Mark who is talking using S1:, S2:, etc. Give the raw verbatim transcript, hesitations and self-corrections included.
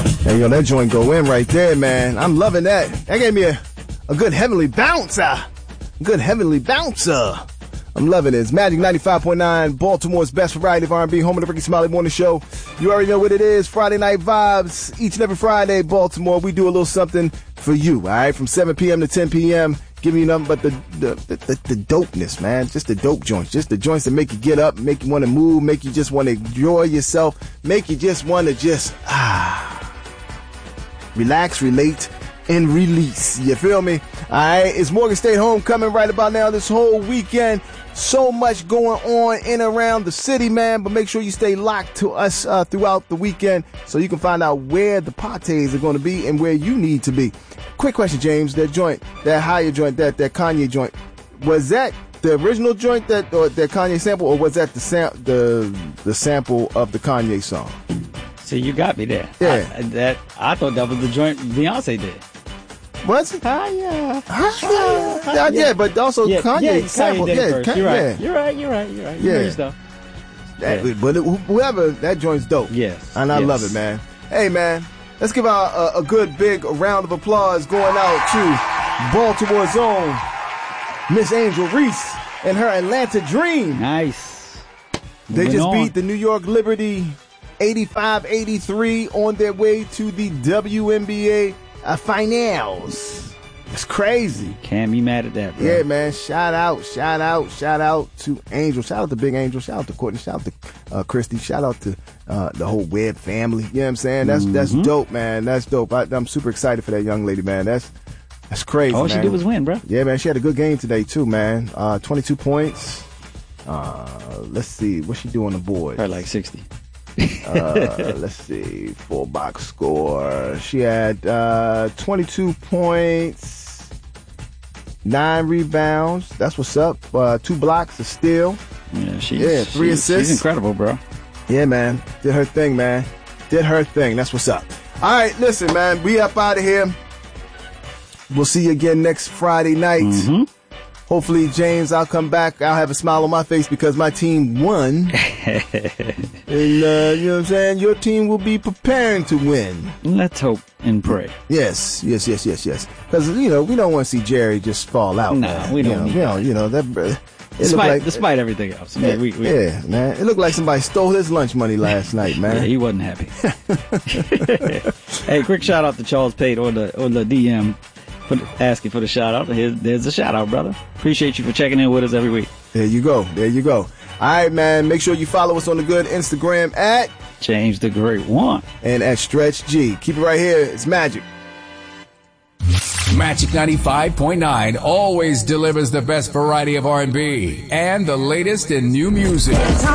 S1: Hey, yo, that joint go in right there, man. I'm loving that. That gave me a, a good heavenly bouncer. Good heavenly bouncer. I'm loving it. It's Magic ninety-five point nine, Baltimore's best variety of R and B, home of the Ricky Smiley Morning Show. You already know what it is. Friday Night Vibes. Each and every Friday, Baltimore, we do a little something for you, all right? From seven p.m. to ten p.m., giving you nothing but the the, the, the the dopeness, man. Just the dope joints. Just the joints that make you get up, make you want to move, make you just want to enjoy yourself, make you just want to just, ah, relax, relate, and release. You feel me? All right, it's Morgan State Homecoming right about now this whole weekend. So much going on in and around the city, man, but make sure you stay locked to us uh, throughout the weekend so you can find out where the parties are going to be and where you need to be. Quick question, James. That joint, that higher joint, that, that Kanye joint, was that the original joint that or that Kanye sample, or was that the sam- the the sample of the Kanye song?
S2: See, you got me there.
S1: Yeah.
S2: I, that, I thought that was the joint Beyonce did.
S1: Was it?
S2: Higher.
S1: Higher. Yeah, yeah, but also
S2: yeah,
S1: Kanye
S2: yeah,
S1: sampled.
S2: Kanye did it
S1: Yeah,
S2: first.
S1: Kanye,
S2: You're right.
S1: yeah.
S2: You're right. You're right. You're right.
S1: Yeah.
S2: You know your stuff.
S1: That,
S2: Yeah.
S1: But it, whoever, that joint's dope.
S2: Yes.
S1: And I
S2: Yes.
S1: love it, man. Hey, man, let's give out a, a good big round of applause going out to Baltimore's own Miss Angel Reese and her Atlanta Dream.
S2: Nice.
S1: They
S2: Moving
S1: just
S2: on.
S1: beat the New York Liberty eighty-five eighty-three on their way to the W N B A uh, finals. It's crazy.
S2: Can't be mad at that, bro.
S1: Yeah, man. Shout out, shout out, shout out to Angel. Shout out to Big Angel. Shout out to Courtney. Shout out to uh, Christy. Shout out to uh, the whole Webb family. You know what I'm saying? That's mm-hmm. that's dope, man. That's dope. I, I'm super excited for that young lady, man. That's that's crazy.
S2: All
S1: man.
S2: she did was win, bro.
S1: Yeah, man. She had a good game today too, man. Uh, twenty-two points. Uh, let's see, what's she do on the board?
S2: Probably like sixty.
S1: uh, let's see, full box score. She had uh, twenty-two points, nine rebounds. That's what's up. Uh, two blocks, a steal.
S2: Yeah, she's,
S1: yeah, three
S2: she's,
S1: assists.
S2: She's incredible, bro.
S1: Yeah, man. Did her thing, man. Did her thing. That's what's up. All right, listen, man. We up out of here. We'll see you again next Friday night.
S2: Mm-hmm.
S1: Hopefully, James, I'll come back. I'll have a smile on my face because my team won. And, uh, you know what I'm saying? Your team will be preparing to win.
S2: Let's hope and pray.
S1: Yes, yes, yes, yes, yes. Because, you know, we don't want to see Jerry just fall out.
S2: No,
S1: man.
S2: we don't
S1: You know,
S2: need
S1: you know, you know, that... It
S2: despite,
S1: like,
S2: despite everything else.
S1: Yeah,
S2: Yeah, we, we,
S1: yeah, man. It looked like somebody stole his lunch money last night, man.
S2: Yeah, he wasn't happy. Hey, quick shout out to Charles Pate on the on the D M for the, asking for the shout out. Here's, there's a shout out, brother. Appreciate you for checking in with us every week.
S1: There you go. There you go. All right, man. Make sure you follow us on the good Instagram at
S2: James the Great One
S1: and at Stretch G. Keep it right here. It's Magic.
S3: Magic ninety-five point nine always delivers the best variety of R and B and the latest in new music.